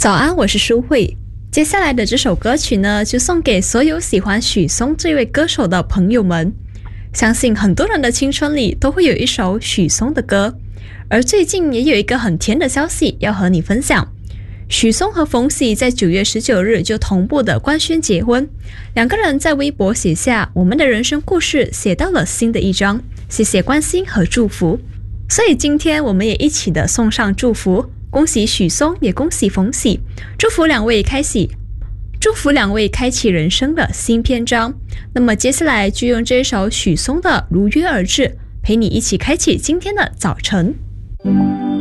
早安，我是舒慧。接下来的这首歌曲呢，就送给所有喜欢许嵩这位歌手的朋友们。相信很多人的青春里都会有一首许嵩的歌，而最近也有一个很甜的消息要和你分享。许嵩和冯喜在9月19日就同步的官宣结婚，两个人在微博写下我们的人生故事写到了新的一章，谢谢关心和祝福。所以今天我们也一起的送上祝福，恭喜许嵩，也恭喜冯喜，祝福两位开启人生的新篇章。那么接下来就用这首许嵩的《如约而至》陪你一起开启今天的早晨。